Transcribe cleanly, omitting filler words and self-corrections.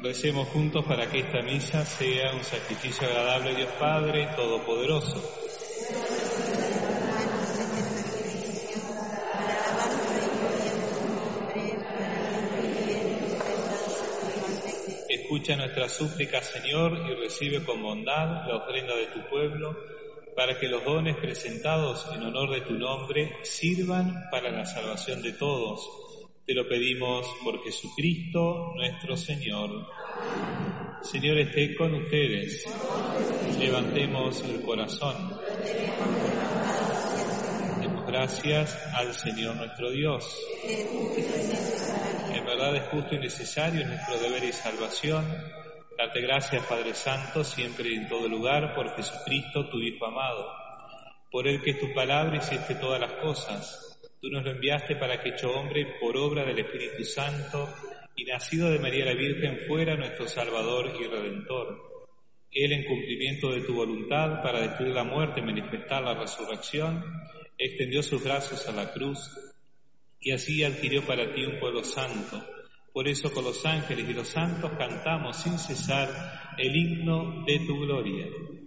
Recemos juntos para que esta misa sea un sacrificio agradable a Dios Padre Todopoderoso. Escucha nuestras súplicas, Señor, y recibe con bondad la ofrenda de tu pueblo, para que los dones presentados en honor de tu nombre sirvan para la salvación de todos. Te lo pedimos por Jesucristo nuestro Señor. Señor, esté con ustedes. Levantemos el corazón. Demos gracias al Señor nuestro Dios. En verdad es justo y necesario, es nuestro deber y salvación, darte gracias, Padre Santo, siempre y en todo lugar, por Jesucristo, tu Hijo amado, por Él que es tu palabra hiciste todas las cosas. Tú nos lo enviaste para que hecho hombre por obra del Espíritu Santo y nacido de María la Virgen fuera nuestro Salvador y Redentor. Él, en cumplimiento de tu voluntad, para destruir la muerte y manifestar la resurrección, extendió sus brazos a la cruz y así adquirió para ti un pueblo santo. Por eso con los ángeles y los santos cantamos sin cesar el himno de tu gloria.